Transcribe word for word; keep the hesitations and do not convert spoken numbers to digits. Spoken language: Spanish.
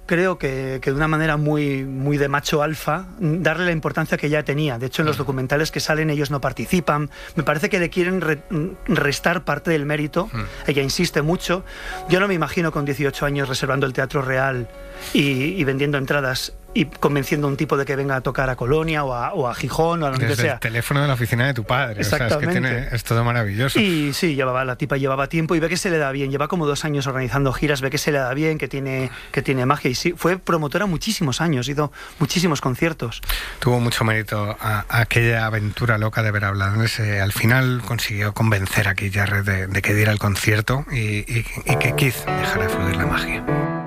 creo que, que de una manera muy, muy de macho alfa, darle la importancia que ya tenía. De hecho, en los documentales que salen ellos no participan. Me parece que le quieren re, restar parte del mérito. Mm. Ella insiste mucho. Yo no me imagino con dieciocho años reservando el Teatro Real y, y vendiendo entradas y convenciendo a un tipo de que venga a tocar a Colonia o a, o a Gijón o a donde Desde sea. el teléfono de la oficina de tu padre. Exactamente. O sea, es, que tiene, es todo maravilloso. Y sí, llevaba, la tipa llevaba tiempo y ve que se le da bien. Lleva como dos años organizando giras, ve que se le da bien, que tiene, que tiene magia. Y sí, fue promotora muchísimos años, hizo muchísimos conciertos. Tuvo mucho mérito a, a aquella aventura loca de Vera Blades. Eh, al final consiguió convencer a Keith Jarrett de, de que diera el concierto y, y, y que Keith dejara de fluir la magia.